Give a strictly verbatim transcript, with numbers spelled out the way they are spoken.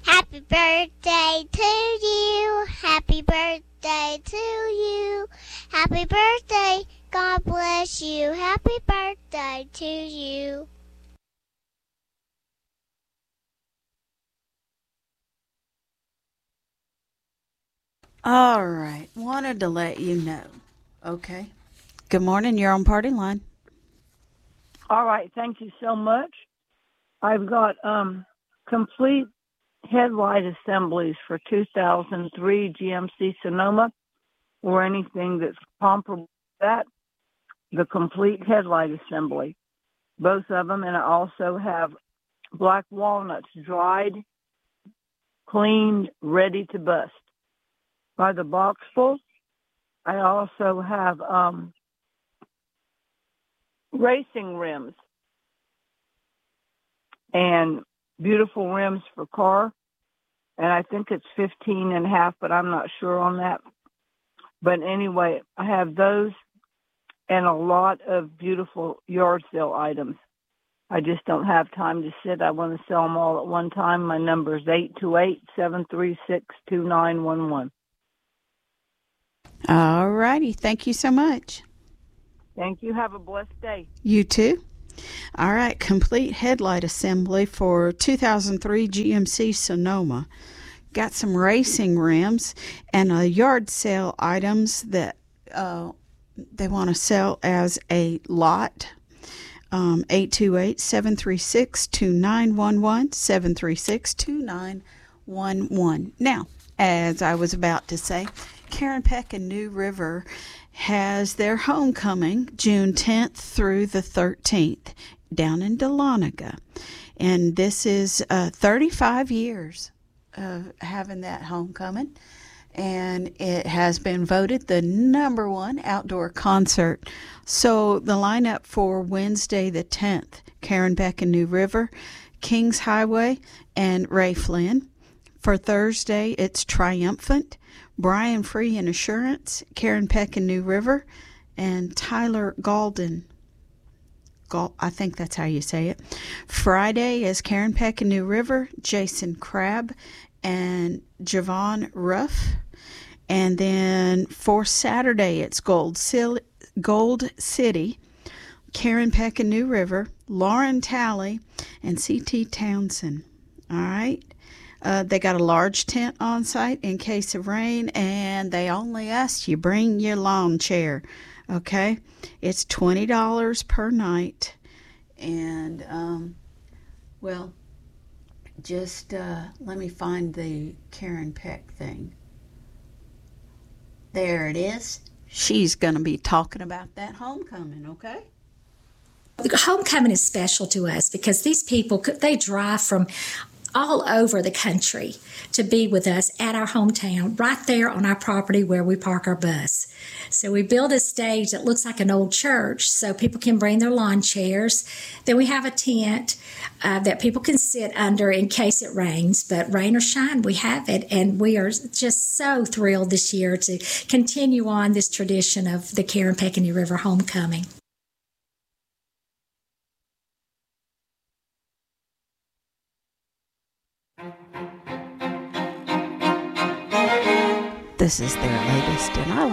Happy birthday to you. Happy birthday to you. Happy birthday. God bless you. Happy birthday to you. All right. Wanted to let you know. Okay. Good morning. You're on Party Line. All right. Thank you so much. I've got um, complete headlight assemblies for two thousand three G M C Sonoma or anything that's comparable to that. The complete headlight assembly, both of them. And I also have black walnuts, dried, cleaned, ready to bust by the boxful. I also have um, racing rims and beautiful rims for car. And I think it's fifteen and a half, but I'm not sure on that. But anyway, I have those and a lot of beautiful yard sale items. I just don't have time to sit. I want to sell them all at one time. My number is eight two eight, seven three six, two nine one one. All righty. Thank you so much. Thank you. Have a blessed day. You too. All right. Complete headlight assembly for two thousand three G M C Sonoma. Got some racing rims and a yard sale items that uh, they want to sell as a lot. Um, eight two eight, seven three six, two nine one one, seven three six, two nine one one. Now, as I was about to say, Karen Peck and New River has their homecoming June tenth through the thirteenth down in Dahlonega. And this is uh, thirty-five years of having that homecoming. And it has been voted the number one outdoor concert. So the lineup for Wednesday the tenth, Karen Peck and New River, Kings Highway, and Ray Flynn. For Thursday, it's Triumphant, Brian Free and Assurance, Karen Peck and New River, and Tyler Galden. Gal- I think that's how you say it. Friday is Karen Peck and New River, Jason Crabb, and Javon Ruff. And then for Saturday, it's Gold, Sil- Gold City, Karen Peck and New River, Lauren Talley, and C T Townsend. All right. Uh, they got a large tent on site in case of rain, and they only ask you bring your lawn chair. Okay. It's twenty dollars per night. And, um, well, just uh, let me find the Karen Peck thing. There it is. She's going to be talking about that homecoming, okay? Homecoming is special to us because these people, they drive from all over the country to be with us at our hometown, right there on our property where we park our bus. So we build a stage that looks like an old church so people can bring their lawn chairs. Then we have a tent uh, that people can sit under in case it rains, but rain or shine, we have it. And we are just so thrilled this year to continue on this tradition of the Karen Peck and New River homecoming. This is their latest, and I